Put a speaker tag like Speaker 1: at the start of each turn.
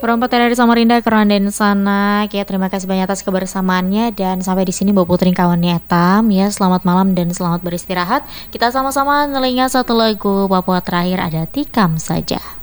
Speaker 1: seperempat dari Samarinda Keranden sana. Ya, terima kasih banyak atas kebersamaannya dan sampai di sini Mbak Putri kawannya Etam ya. Selamat malam dan selamat beristirahat. Kita sama-sama nelinga satu lagu Papua terakhir ada Tikam saja.